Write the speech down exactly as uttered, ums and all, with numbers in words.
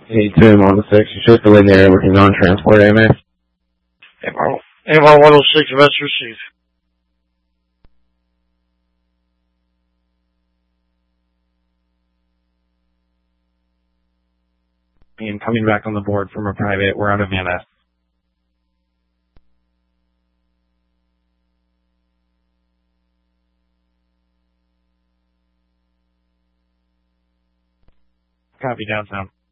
Hey, Tim on the six. You should still in there working on transport A M A. A M R one oh six, message received. And coming back on the board from a private, we're out of Van Ness. Copy downtown.